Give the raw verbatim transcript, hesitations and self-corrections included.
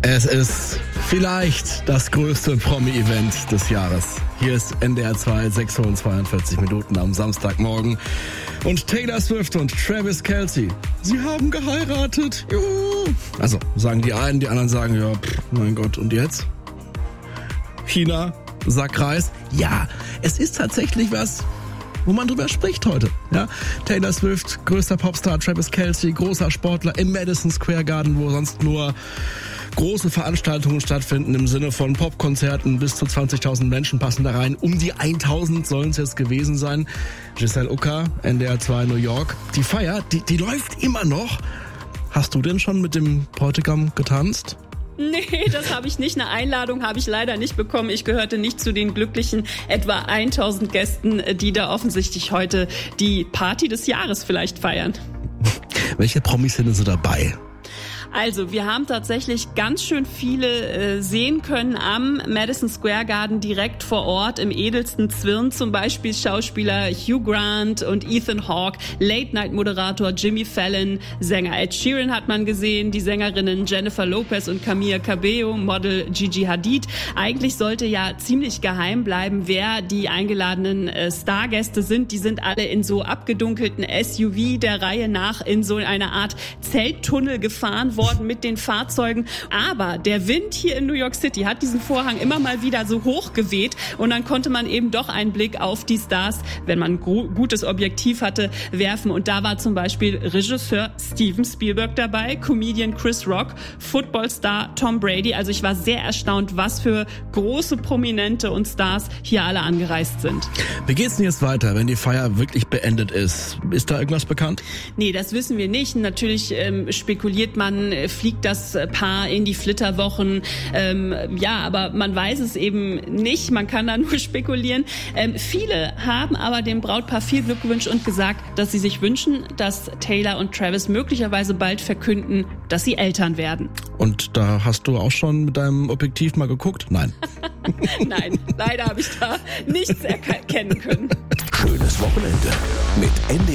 Es ist vielleicht das größte Promi-Event des Jahres. Hier ist N D R zwei, sechs Uhr und zweiundvierzig Minuten am Samstagmorgen. Und Taylor Swift und Travis Kelce, sie haben geheiratet. Juhu. Also sagen die einen, die anderen sagen, ja, pff, mein Gott, und jetzt? China, Sackreis. Ja, es ist tatsächlich was, wo man drüber spricht heute. Ja, Taylor Swift, größter Popstar, Travis Kelce, großer Sportler im Madison Square Garden, wo sonst nur große Veranstaltungen stattfinden im Sinne von Popkonzerten. Bis zu zwanzigtausend Menschen passen da rein. Um die tausend sollen es jetzt gewesen sein. Giselle Ucker, N D R zwei New York. Die Feier, die, die läuft immer noch. Hast du denn schon mit dem Bräutigam getanzt? Nee, das habe ich nicht. Eine Einladung habe ich leider nicht bekommen. Ich gehörte nicht zu den glücklichen etwa tausend Gästen, die da offensichtlich heute die Party des Jahres vielleicht feiern. Welche Promis sind denn so dabei? Also, wir haben tatsächlich ganz schön viele äh, sehen können am Madison Square Garden direkt vor Ort im edelsten Zwirn. Zum Beispiel Schauspieler Hugh Grant und Ethan Hawke, Late-Night-Moderator Jimmy Fallon, Sänger Ed Sheeran hat man gesehen, die Sängerinnen Jennifer Lopez und Camila Cabello, Model Gigi Hadid. Eigentlich sollte ja ziemlich geheim bleiben, wer die eingeladenen äh, Stargäste sind. Die sind alle in so abgedunkelten S U V der Reihe nach in so einer Art Zelttunnel gefahren worden mit den Fahrzeugen. Aber der Wind hier in New York City hat diesen Vorhang immer mal wieder so hoch geweht und dann konnte man eben doch einen Blick auf die Stars, wenn man ein gutes Objektiv hatte, werfen. Und da war zum Beispiel Regisseur Steven Spielberg dabei, Comedian Chris Rock, Footballstar Tom Brady. Also ich war sehr erstaunt, was für große Prominente und Stars hier alle angereist sind. Wie geht's denn jetzt weiter, wenn die Feier wirklich beendet ist? Ist da irgendwas bekannt? Nee, das wissen wir nicht. Natürlich ähm, spekuliert man, fliegt das Paar in die Flitterwochen. Ähm, ja, aber man weiß es eben nicht. Man kann da nur spekulieren. Ähm, viele haben aber dem Brautpaar viel Glück gewünscht und gesagt, dass sie sich wünschen, dass Taylor und Travis möglicherweise bald verkünden, dass sie Eltern werden. Und da hast du auch schon mit deinem Objektiv mal geguckt? Nein. Nein, leider habe ich da nichts erkennen können. Schönes Wochenende mit N D R